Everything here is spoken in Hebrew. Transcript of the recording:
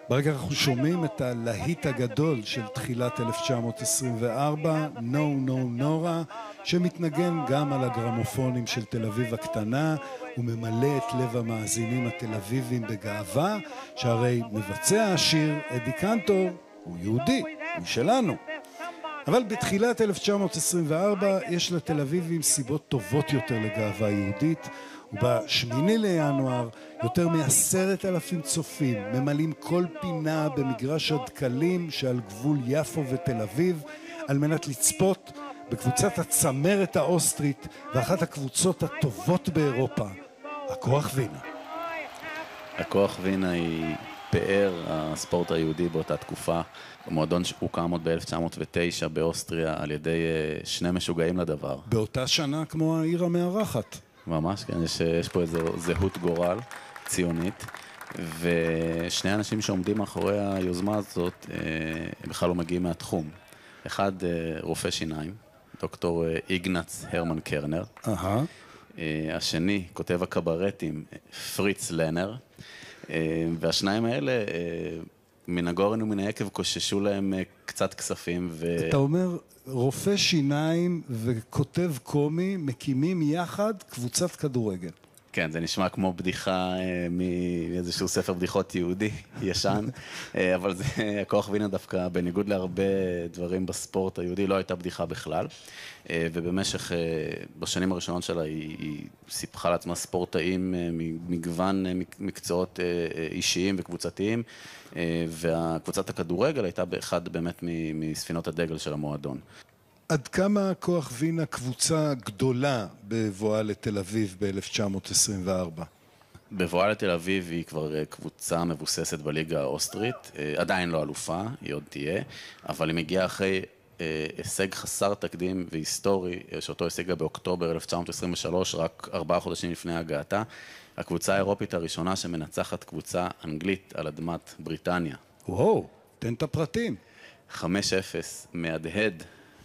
ברגע אנחנו שומעים את הלהיט הגדול של תחילת 1924, No No Nora, שמתנגן גם על הגרמופונים של תל אביב הקטנה, וממלא את לב המאזינים התל אביבים בגאווה, שהרי מבצע השיר, אדי קנטור, הוא יהודי, הוא שלנו. אבל בתחילת 1924 יש לתל אביבים סיבות טובות יותר לגאווה יהודית, וב-8 לינואר יותר מ10,000 צופים ממלאים כל פינה במגרש הדקלים שעל גבול יפו ותל אביב, על מנת לצפות בקבוצת הצמרת האוסטרית ואחת הקבוצות הטובות באירופה, הכוח וינה. הכוח וינה היא פאר הספורט היהודי באותה תקופה. המועדון שהוקם עוד ב-1909 באוסטריה על ידי שני משוגעים לדבר. באותה שנה כמו העיר המארחת. ממש, כן, יש פה איזו זהות גורל ציונית, ושני אנשים שעומדים מאחורי היוזמה הזאת, הם בכלל לא מגיעים מהתחום. אחד רופא שיניים, דוקטור איגנץ הרמן קרנר. השני, כותב הקברטים, פריץ לנר. והשניים האלה, מן הגורן ומן היקב, קוששו להם קצת כספים. אתה אומר, רופא שיניים וכותב קומי מקימים יחד קבוצת כדורגל. כן, זה נשמע כמו בדיחה מאיזשהו ספר בדיחות יהודי ישן, אבל זה הכוח וינה דווקא, בניגוד להרבה דברים בספורט היהודי, לא הייתה בדיחה בכלל, ובמשך, בשנים הראשונות שלה, היא סיפחה לעצמה ספורטאים מגוון מקצועות אישיים וקבוצתיים, והקבוצת הכדורגל הייתה באחד באמת מספינות הדגל של המועדון. עד כמה כוח וינה קבוצה גדולה בבואה לתל אביב ב-1924? בבואה לתל אביב היא כבר קבוצה מבוססת בליגה האוסטרית, עדיין לא אלופה, היא עוד תהיה, אבל היא מגיעה אחרי הישג חסר תקדים והיסטורי, שאותו השיגה באוקטובר 1923, רק 4 חודשים לפני הגעתה, הקבוצה האירופית הראשונה שמנצחת קבוצה אנגלית על אדמת בריטניה. וואו, תן את הפרטים. 5-0 מהדהד